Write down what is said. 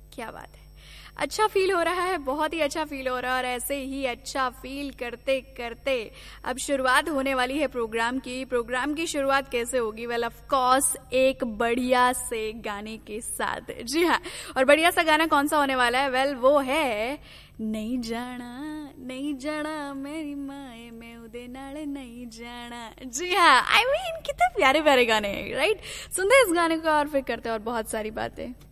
क्या बात है, अच्छा फील हो रहा है, बहुत ही अच्छा फील हो रहा है। और ऐसे ही अच्छा फील करते करते अब शुरुआत होने वाली है प्रोग्राम की शुरुआत कैसे होगी? वेल ऑफ कोर्स एक बढ़िया से गाने के साथ। जी हाँ, और बढ़िया सा गाना कौन सा होने वाला है? वेल वो है नहीं जाना मेरी माए मैं उदे नाले नहीं जाना। जी हाँ, आई मीन कितने प्यारे प्यारे गाने हैं, राइट? सुनते इस गाने को और फिर करते और बहुत सारी बातें।